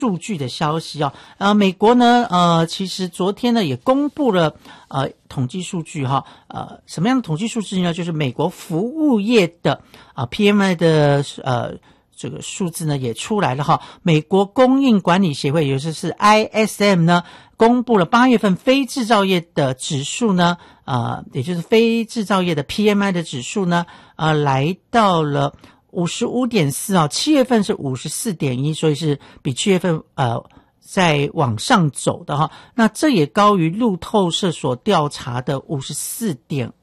数据的消息美国呢其实昨天呢也公布了统计数据什么样的统计数据呢？就是美国服务业的PMI 的这个数字呢也出来了美国供应管理协会也就是 ISM 呢公布了8月份非制造业的指数呢也就是非制造业的 PMI 的指数呢来到了55.4 7月份是 54.1 所以是比7月份在往上走的那这也高于路透社所调查的 54.2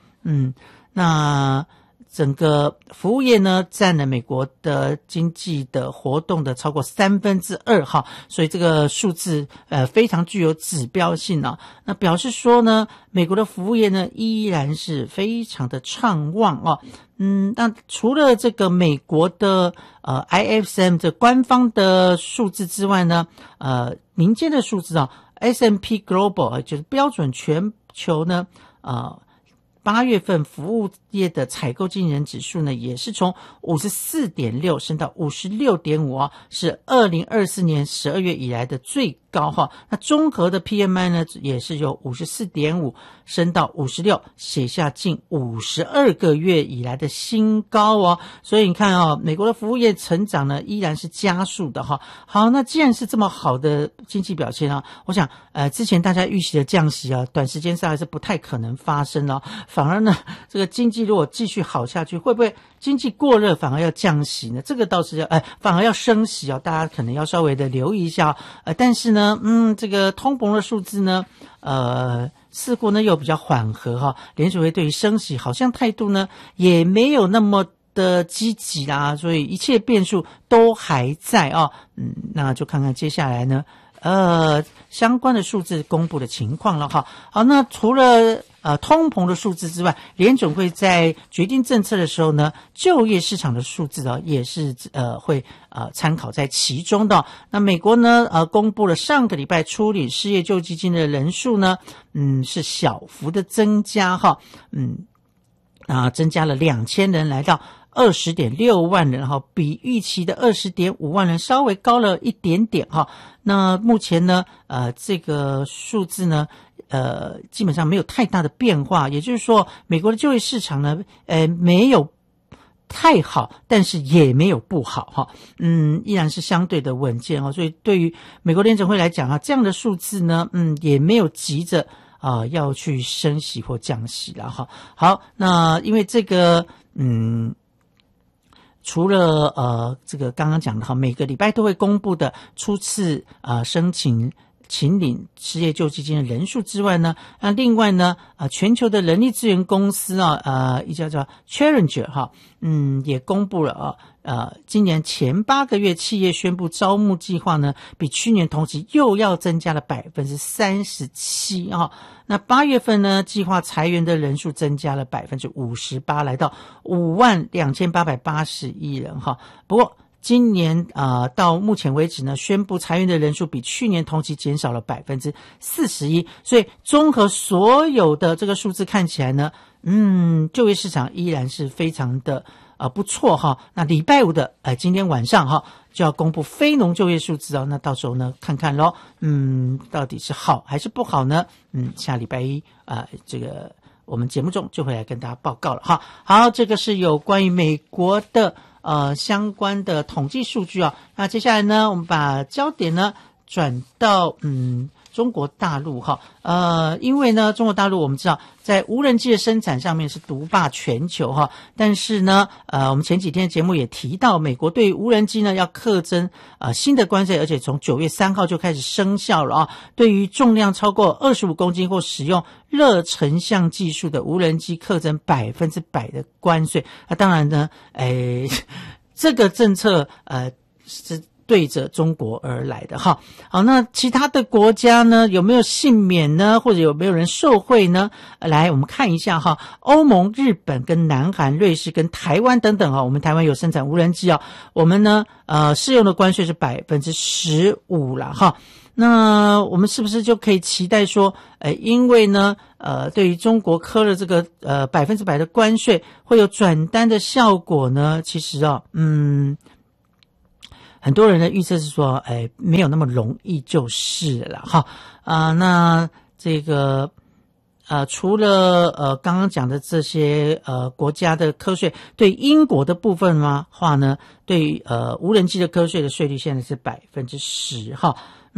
那整个服务业呢占了美国的经济的活动的超过2/3所以这个数字非常具有指标性那表示说呢美国的服务业呢依然是非常的畅旺那除了这个美国的ISM 这官方的数字之外呢民间的数字S&P Global 就是标准全球呢8月份服务业的采购经理人指数呢也是从 54.6 升到 56.5 是2024年12月以来的最高那综合的 PMI 呢也是由 54.5 升到 56 写下近52个月以来的新高所以你看美国的服务业成长呢依然是加速的好，那既然是这么好的经济表现我想之前大家预期的降息短时间上还是不太可能发生反而呢这个经济如果继续好下去会不会经济过热反而要降息呢？这个倒是反而要升息大家可能要稍微的留意一下但是呢这个通膨的数字呢似乎呢又比较缓和联储会对于升息好像态度呢也没有那么的积极啦所以一切变数都还在那就看看接下来呢相关的数字公布的情况了好，那除了通膨的数字之外，联准会在决定政策的时候呢，就业市场的数字也是会参考在其中的那美国呢公布了上个礼拜初领失业救济金的人数呢是小幅的增加增加了2000人来到20.6万人比预期的20.5万人稍微高了一点点那目前呢这个数字呢基本上没有太大的变化也就是说美国的就业市场呢没有太好但是也没有不好依然是相对的稳健所以对于美国联准会来讲这样的数字呢也没有急着要去升息或降息了好那因为这个除了这个刚刚讲的每个礼拜都会公布的初次申请请领失业救济金的人数之外呢那另外呢全球的人力资源公司一家叫 Challenger 也公布了今年前8个月企业宣布招募计划呢比去年同期又要增加了 37% 那8月份呢计划裁员的人数增加了 58% 来到52881人不过今年到目前为止呢宣布裁员的人数比去年同期减少了 41%所以综合所有的这个数字看起来呢就业市场依然是非常的不错那礼拜五的今天晚上就要公布非农就业数字那到时候呢看看咯到底是好还是不好呢下礼拜一这个我们节目中就会来跟大家报告了好这个是有关于美国的相关的统计数据那接下来呢我们把焦点呢转到中国大陆因为呢中国大陆我们知道在无人机的生产上面是独霸全球但是呢我们前几天的节目也提到美国对于无人机呢要课征新的关税而且从9月3号就开始生效了对于重量超过25公斤或使用热成像技术的无人机课征100%的关税当然呢这个政策是对着中国而来的好，那其他的国家呢有没有幸免呢或者有没有人受惠呢来我们看一下欧盟日本跟南韩瑞士跟台湾等等我们台湾有生产无人机我们呢适用的关税是 15% 啦那我们是不是就可以期待说因为呢对于中国科了这个100%的关税会有转单的效果呢其实很多人的预测是说，没有那么容易就是了哈。那这个除了刚刚讲的这些国家的课税，对英国的部分话呢，对无人机的课税的税率现在是 10% 哈。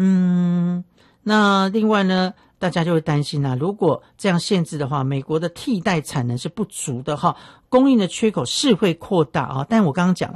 那另外呢，大家就会担心如果这样限制的话，美国的替代产能是不足的哈，供应的缺口是会扩大但我刚刚讲了